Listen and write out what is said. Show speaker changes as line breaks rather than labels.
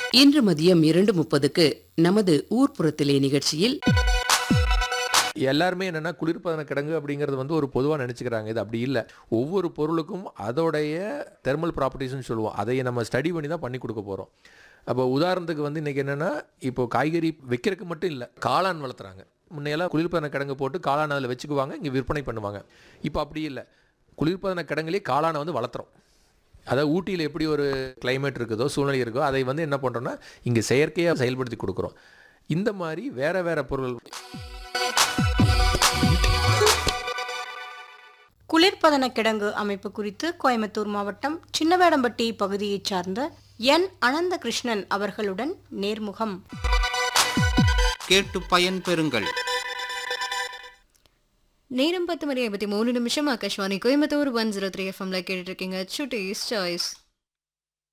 இன்று மதியம் 2:30க்கு நமது ஊர்ப்புறத்திலே நிகழ்ச்சியில்
எல்லாருமே என்னன்னா குளிர்பதன கிடங்கு அப்படிங்கிறது வந்து ஒரு பொதுவாக நினச்சிக்கிறாங்க. இது அப்படி இல்லை. ஒவ்வொரு பொருளுக்கும் அதோடைய தெர்மல் ப்ராப்பர்ட்டிஸ்னு சொல்லுவோம். அதை நம்ம ஸ்டடி பண்ணி தான் பண்ணி கொடுக்க போகிறோம். அப்போ உதாரணத்துக்கு வந்து இன்றைக்கி என்னென்னா, இப்போ காய்கறி வைக்கிறதுக்கு மட்டும் இல்லை, காளான் வளர்த்துறாங்க. முன்னையெல்லாம் குளிர்பதன கிடங்கு போட்டு காளான் அதில் வச்சுக்குவாங்க, இங்கே விற்பனை பண்ணுவாங்க. இப்போ அப்படி இல்லை. குளிர்பதன கிடங்குலேயே காளானை வந்து வளர்த்துறோம். அதாவது ஊட்டியில் எப்படி ஒரு கிளைமேட் இருக்குதோ, சூழ்நிலை இருக்கோ, அதை வந்து என்ன பண்ணுறோன்னா இங்கே செயற்கையாக செயல்படுத்தி கொடுக்குறோம். இந்த மாதிரி வேறு வேறு பொருள்.
குளிர்பதன கிடங்கு அமைப்பு குறித்து கோயம்புத்தூர் மாவட்டம் சின்னவேடம்பட்டி பகுதியைச் சார்ந்த என் அனந்தகிருஷ்ணன் அவர்களுடன் நேர்முகம்.
கேட்டு பயன்பெறுங்கள்.
நேரம் 10:53 ஆகாஷ்வாணி கோயம்புத்தூர் 103 FM கேட்டுட்டு இருக்கீங்க. சுட்டீஸ் சாய்ஸ்.